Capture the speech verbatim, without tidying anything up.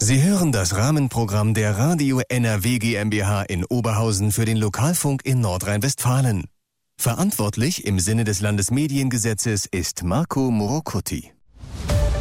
Sie hören das Rahmenprogramm der Radio N R W GmbH in Oberhausen für den Lokalfunk in Nordrhein-Westfalen. Verantwortlich im Sinne des Landesmediengesetzes ist Marco Morocutti.